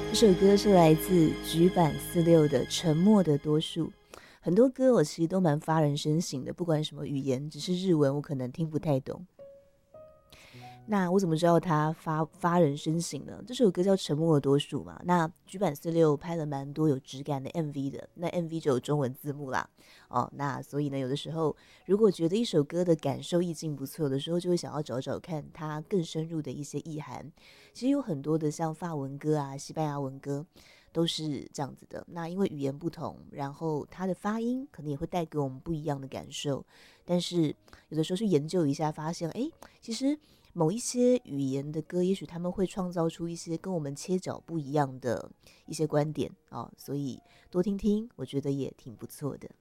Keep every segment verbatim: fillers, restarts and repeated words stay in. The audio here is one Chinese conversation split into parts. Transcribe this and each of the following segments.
这首歌是来自菊坂四六的《沉默的多数》。很多歌我其实都蛮发人深省的，不管什么语言，只是日文我可能听不太懂。那我怎么知道它发发人深省呢？这首歌叫《沉默的多数》嘛。那菊坂四六拍了蛮多有质感的 M V 的，那 M V 就有中文字幕啦。哦，那所以呢，有的时候如果觉得一首歌的感受意境不错，有的时候就会想要找找看它更深入的一些意涵。其实有很多的像法文歌啊、西班牙文歌都是这样子的。那因为语言不同，然后它的发音可能也会带给我们不一样的感受。但是有的时候去研究一下，发现哎，其实某一些语言的歌，也许他们会创造出一些跟我们切角不一样的一些观点哦，所以多听听，我觉得也挺不错的。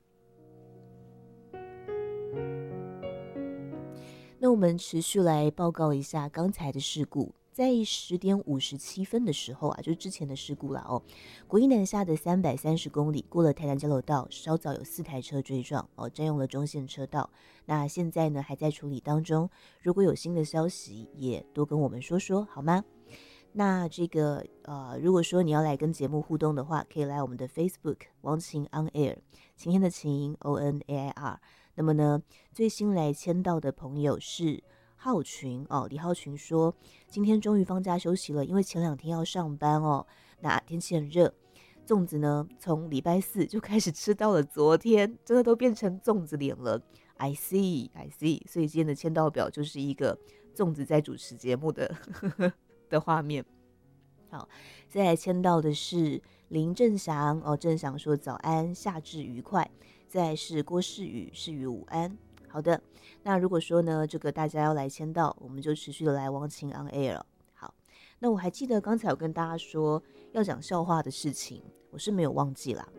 那我们持续来报告一下刚才的事故。在十点五十七分的时候啊，就是之前的事故了哦。国一南下的三百三十公里，过了台南交流道，稍早有四台车追撞哦，占用了中线车道。那现在呢还在处理当中，如果有新的消息，也多跟我们说说好吗？那这个呃，如果说你要来跟节目互动的话，可以来我们的 Facebook 王晴 On Air， 晴天的晴 O N A I R。那么呢，最新来签到的朋友是浩群哦，李浩群说今天终于放假休息了，因为前两天要上班哦。那天气很热，粽子呢从礼拜四就开始吃到了昨天，真的都变成粽子脸了。I see, I see。所以今天的签到表就是一个粽子在主持节目的的画面。好，再来签到的是林正祥哦，正祥说早安，夏至愉快。再来是郭世宇，世宇午安。好的，那如果说呢，这个大家要来签到，我们就持续的来王晴 on air 了。好，那我还记得刚才有跟大家说要讲笑话的事情，我是没有忘记啦。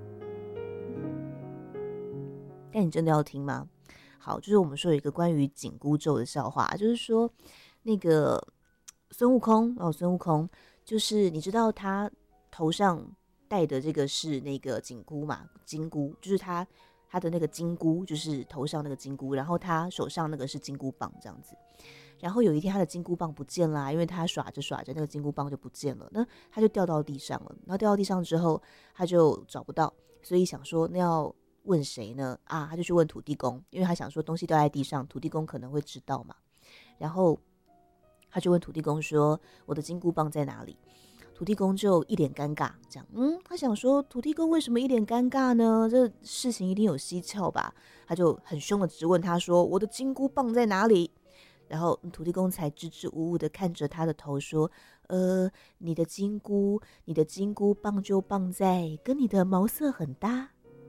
但你真的要听吗？好，就是我们说有一个关于紧箍咒的笑话，就是说那个孙悟空哦，孙悟空就是你知道他头上戴的这个是那个紧箍嘛，金箍就是他他的那个金箍，就是头上那个金箍，然后他手上那个是金箍棒这样子。然后有一天他的金箍棒不见啦，因为他耍着耍着那个金箍棒就不见了，那他就掉到地上了。然后掉到地上之后，他就找不到，所以想说那要问谁呢？啊，他就去问土地公，因为他想说东西掉在地上，土地公可能会知道嘛。然后他就问土地公说：“我的金箍棒在哪里？”土地公就一脸尴尬，这样，嗯，他想说土地公为什么一脸尴尬呢？这事情一定有蹊跷吧？他就很凶的质问他说：“我的金箍棒在哪里？”然后土地公才支支吾吾的看着他的头说：“呃，你的金箍，你的金箍棒就棒在跟你的毛色很搭。”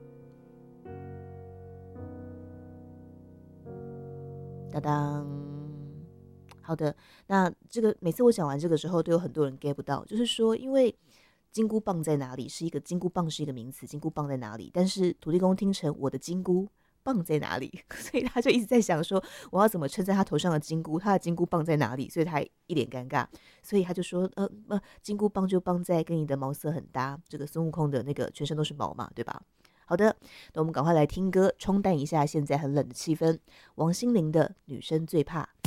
当当，好的，那这个每次我讲完这个之后，都有很多人 get 不到，就是说，因为金箍棒在哪里是一个金箍棒是一个名词，金箍棒在哪里？但是土地公听成我的金箍棒在哪里，所以他就一直在想说，我要怎么称赞他头上的金箍，他的金箍棒在哪里？所以他一脸尴尬，所以他就说，呃呃，金箍棒就棒在跟你的毛色很搭，这个孙悟空的那个全身都是毛嘛，对吧？好的，那我们赶快来听歌，冲淡一下现在很冷的气氛。王心凌的《女生最怕》。